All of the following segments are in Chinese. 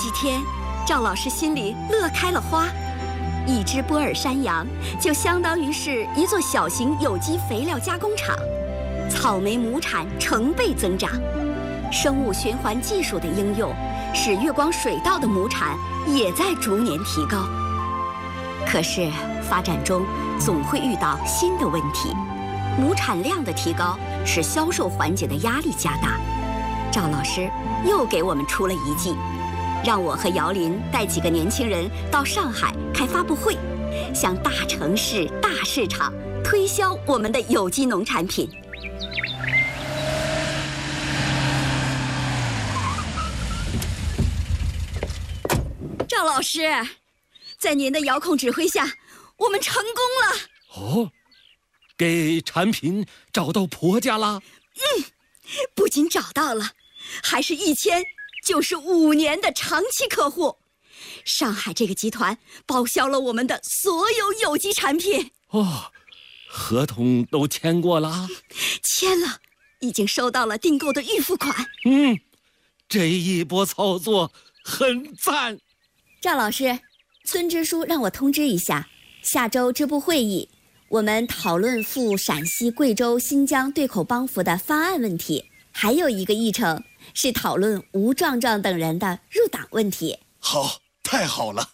几天，赵老师心里乐开了花。一只波尔山羊就相当于是一座小型有机肥料加工厂，草莓亩产成倍增长。生物循环技术的应用，使月光水稻的亩产也在逐年提高。可是发展中总会遇到新的问题，亩产量的提高使销售环节的压力加大。赵老师又给我们出了一计，让我和姚林带几个年轻人到上海开发布会，向大城市、大市场推销我们的有机农产品。赵老师，在您的遥控指挥下，我们成功了。 哦，给产品找到婆家啦？ 不仅找到了，还是一签就是5年的长期客户。上海这个集团报销了我们的所有有机产品。 哦，合同都签过了？ 签了，已经收到了订购的预付款。 这一波操作很赞。 赵老师，村支书让我通知一下，下周支部会议我们讨论赴陕西、贵州、新疆对口帮扶的方案问题，还有一个议程是讨论吴壮壮等人的入党问题。 好，太好了。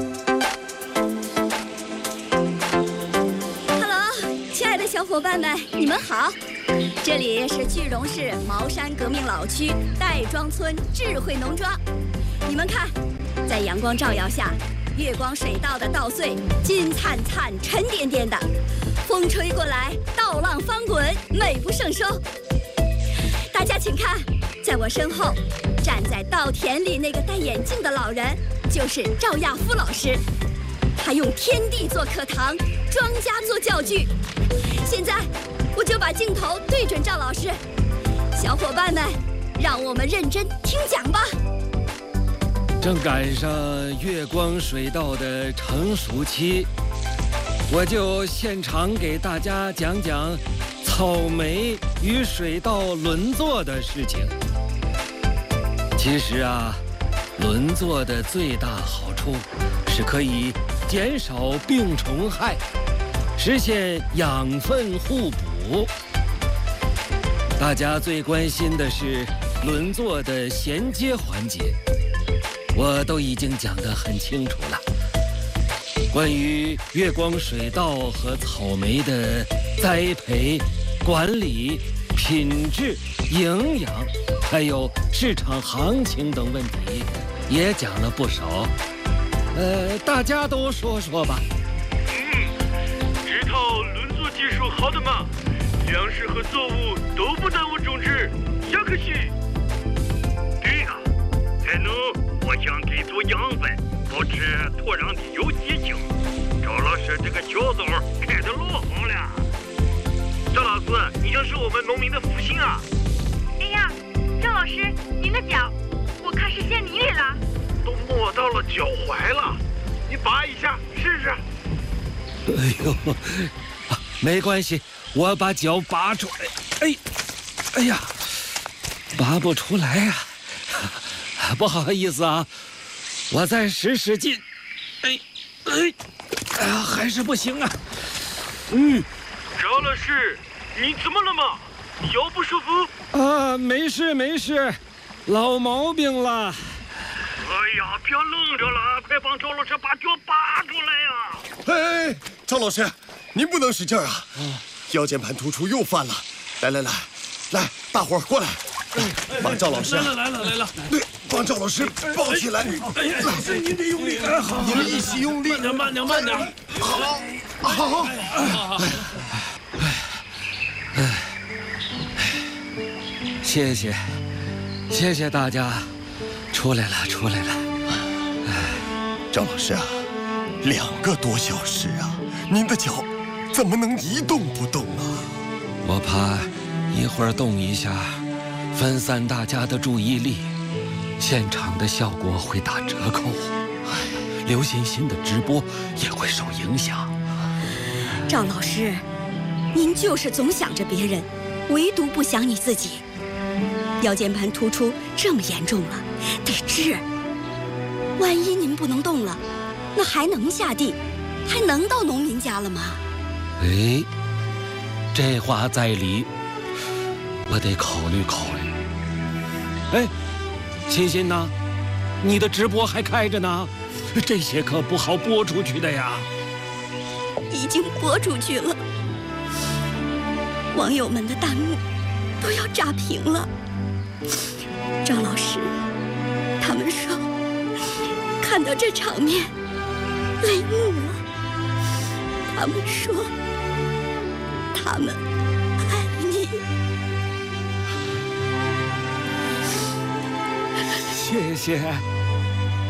Hello， 亲爱的小伙伴们，你们好。这里是句容市茅山革命老区戴庄村智慧农庄。你们看，在阳光照耀下，月光水稻的稻穗金灿灿、沉甸甸的，风吹过来，稻浪翻滚，美不胜收。大家请看，在我身后，站在稻田里那个戴眼镜的老人，就是赵亚夫老师。他用天地做课堂，庄稼做教具。现在，我就把镜头对准赵老师，小伙伴们，让我们认真听讲吧。 正赶上月光水稻的成熟期，我就现场给大家讲讲草莓与水稻轮作的事情。其实啊，轮作的最大好处是可以减少病虫害，实现养分互补。大家最关心的是轮作的衔接环节，我都已经讲得很清楚了。关于月光水稻和草莓的栽培、管理、品质、营养，还有市场行情等问题，也讲了不少。大家都说说吧。 这套轮作技术好的嘛，粮食和作物都不耽误种植，下可惜。对呀，还能我想给足养分，保持土壤的有机性。赵老师这个小灶开得老好了。赵老师，你就是我们农民的福星啊！ 哎呀，赵老师，您的脚，我看是陷泥里了。 都摸到了脚踝了，你拔一下试试。 哎呦，没关系，我把脚拔出来。哎呀，拔不出来呀，不好意思啊，我再使劲。哎呀，还是不行啊。 赵老师，你怎么了吗？腰不舒服？ 啊，没事，老毛病了。 哎呀，别愣着了，快帮赵老师把脚拔出来呀！ 哎，赵老师，您不能使劲啊，腰间盘突出又犯了。来，大伙儿过来，把赵老师来了， 对，帮赵老师抱起来。 来，您得用力，好， 你们一起用力， 慢点。 好。 谢谢大家，出来了。 赵老师啊，2个多小时啊，您的脚怎么能一动不动啊？ 我怕一会儿动一下，分散大家的注意力，现场的效果会打折扣，刘欣欣的直播也会受影响。 赵老师，您就是总想着别人，唯独不想你自己。腰间盘突出这么严重了，得治。 万一您不能动了，那还能下地，还能到农民家了吗？ 哎，这话在理，我得考虑考虑。哎，欣欣呐，你的直播还开着呢，这些可不好播出去的呀。 已经播出去了，网友们的弹幕都要炸屏了。赵老师，他们说看到这场面泪目了，他们说他们爱你。 谢谢。